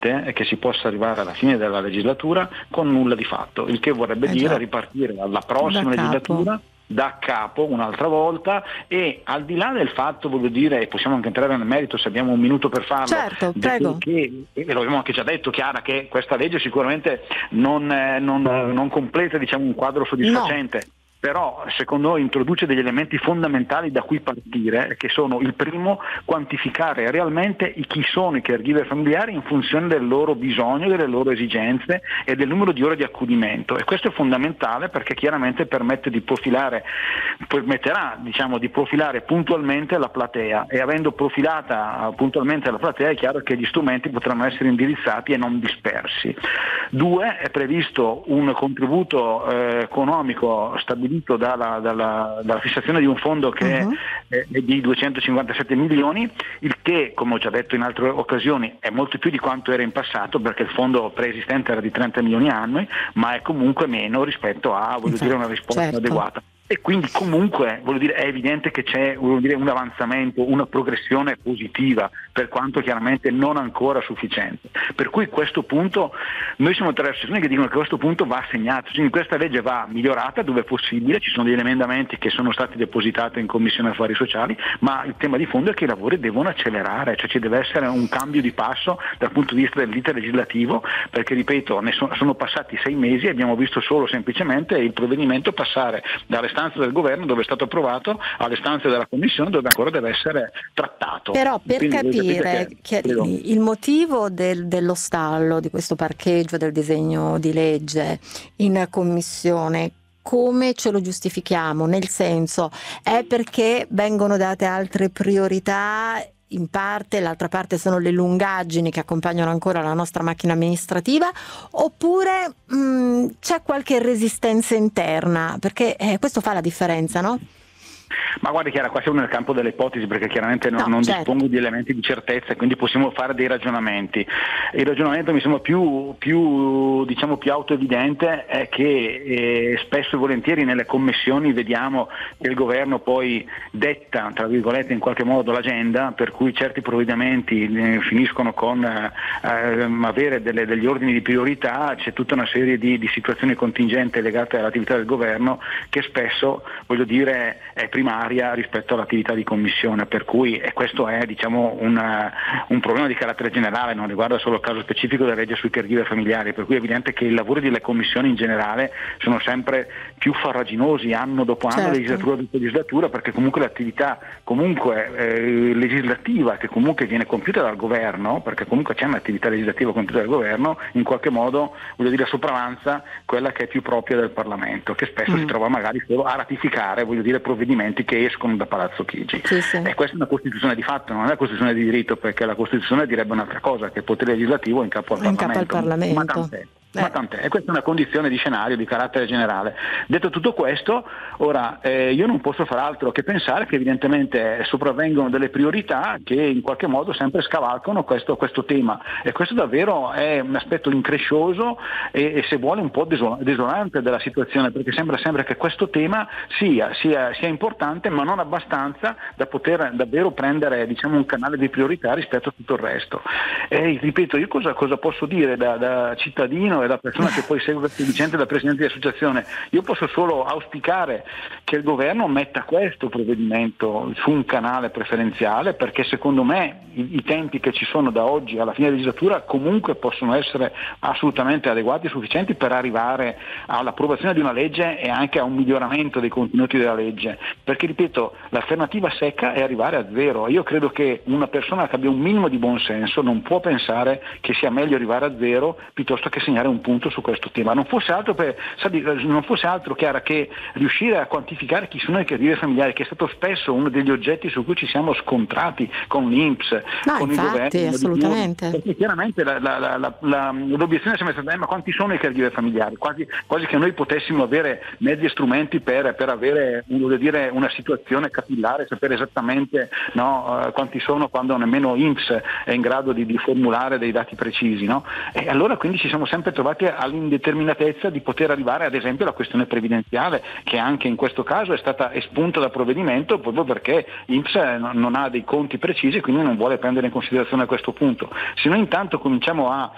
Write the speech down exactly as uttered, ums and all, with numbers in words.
che si possa arrivare alla fine della legislatura con nulla di fatto, il che vorrebbe eh dire già. ripartire alla prossima Da legislatura capo. da capo un'altra volta, e al di là del fatto, voglio dire, e possiamo anche entrare nel merito se abbiamo un minuto per farlo, Certo, di prego. che, e lo abbiamo anche già detto, Chiara, che questa legge sicuramente non, eh, non, non completa, diciamo, un quadro soddisfacente. Però secondo noi introduce degli elementi fondamentali da cui partire, che sono: il primo, quantificare realmente i chi sono i caregiver familiari in funzione del loro bisogno, delle loro esigenze e del numero di ore di accudimento, e questo è fondamentale perché chiaramente permette di profilare, permetterà diciamo di profilare puntualmente la platea, e avendo profilata puntualmente la platea è chiaro che gli strumenti potranno essere indirizzati e non dispersi. Due, è previsto un contributo eh, economico stabilito Dalla, dalla, dalla fissazione di un fondo che Uh-huh. è, è di duecentocinquantasette milioni, il che, come ho già detto in altre occasioni, è molto più di quanto era in passato, perché il fondo preesistente era di trenta milioni annui, ma è comunque meno rispetto a, voglio Infatti, dire, una risposta certo. adeguata. E quindi comunque, voglio dire, è evidente che c'è, voglio dire, un avanzamento, una progressione positiva, per quanto chiaramente non ancora sufficiente. Per cui questo punto, noi siamo tre associazioni che dicono che questo punto va assegnato, quindi questa legge va migliorata dove è possibile, ci sono degli emendamenti che sono stati depositati in Commissione Affari Sociali, ma il tema di fondo è che i lavori devono accelerare, cioè ci deve essere un cambio di passo dal punto di vista dell'iter legislativo, perché ripeto, ne sono, sono passati sei mesi e abbiamo visto solo semplicemente il provvedimento passare dalle stanze del governo dove è stato approvato alle stanze della Commissione dove ancora deve essere trattato. Però per Quindi voi capire capite che, Chiarini, il motivo del- dello stallo di questo parcheggio del disegno di legge in commissione, come ce lo giustifichiamo? Nel senso, è perché vengono date altre priorità in parte, l'altra parte sono le lungaggini che accompagnano ancora la nostra macchina amministrativa, oppure mh, c'è qualche resistenza interna? Perché eh, questo fa la differenza, no? Ma guardi Chiara, qua siamo nel campo delle ipotesi, perché chiaramente non, No, non certo. dispongo di elementi di certezza, quindi possiamo fare dei ragionamenti. Il ragionamento mi sembra più, più, diciamo, più autoevidente è che eh, spesso e volentieri nelle commissioni vediamo che il governo poi detta, tra virgolette, in qualche modo l'agenda, per cui certi provvedimenti eh, finiscono con eh, avere delle, degli ordini di priorità, c'è tutta una serie di, di situazioni contingenti legate all'attività del governo che spesso, voglio dire, è primaria rispetto all'attività di commissione, per cui e questo è diciamo un, un problema di carattere generale, non riguarda solo il caso specifico della legge sui caregiver familiari, per cui è evidente che i lavori delle commissioni in generale sono sempre più farraginosi anno dopo anno, Certo. legislatura dopo legislatura, perché comunque l'attività comunque eh, legislativa che comunque viene compiuta dal governo, perché comunque c'è un'attività legislativa compiuta dal governo, in qualche modo, voglio dire, sopravanza quella che è più propria del Parlamento, che spesso Mm. si trova magari solo a ratificare, voglio dire, provvedimenti che escono da Palazzo Chigi. Sì, sì. E questa è una Costituzione di fatto, non è una Costituzione di diritto, perché la Costituzione direbbe un'altra cosa, che il potere legislativo è in capo al In capo al Parlamento. Ma Parlamento. tant'è. Eh. Ma tant'è, e questa è una condizione di scenario di carattere generale. Detto tutto questo, ora eh, io non posso far altro che pensare che evidentemente sopravvengono delle priorità che in qualche modo sempre scavalcano questo, questo tema, e questo davvero è un aspetto increscioso e, e se vuole un po' desol- desolante della situazione, perché sembra sempre che questo tema sia, sia, sia importante ma non abbastanza da poter davvero prendere, diciamo, un canale di priorità rispetto a tutto il resto. E ripeto, io cosa, cosa posso dire da, da cittadino e da persona che poi segue queste vicende da presidente di associazione? Io posso solo auspicare che il governo metta questo provvedimento su un canale preferenziale, perché secondo me i, i tempi che ci sono da oggi alla fine della legislatura comunque possono essere assolutamente adeguati e sufficienti per arrivare all'approvazione di una legge e anche a un miglioramento dei contenuti della legge, perché ripeto, l'alternativa secca è arrivare a zero. Io credo che una persona che abbia un minimo di buonsenso non può pensare che sia meglio arrivare a zero piuttosto che segnare un punto su questo tema. Non fosse altro, per, non fosse altro Chiara, che riuscire a quantificare chi sono i caregiver familiari, che è stato spesso uno degli oggetti su cui ci siamo scontrati con l'I N P S, No, con infatti, il governo. assolutamente. Perché chiaramente la, la, la, la, la, l'obiezione è sempre stata: eh, ma quanti sono i caregiver familiari? Quasi, quasi che noi potessimo avere mezzi e strumenti per, per avere, voglio dire, una situazione capillare, sapere esattamente, no, uh, quanti sono, quando nemmeno l'I N P S è in grado di, di formulare dei dati precisi, no? E allora quindi ci siamo sempre trovati all'indeterminatezza di poter arrivare ad esempio alla questione previdenziale, che anche in questo caso è stata espunta dal provvedimento proprio perché l'I N P S non ha dei conti precisi e quindi non vuole prendere in considerazione a questo punto. Se noi intanto cominciamo a